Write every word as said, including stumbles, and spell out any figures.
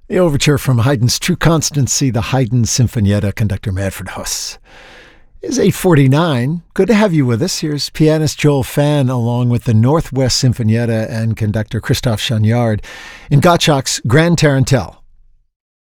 The overture from Haydn's True Constancy, the Haydn Sinfonietta, conductor Manfred Huss. It's eight forty-nine. Good to have you with us. Here's pianist Joel Phan along with the Northwest Sinfonietta and conductor Christoph Chagnard in Gottschalk's Grand Tarantelle.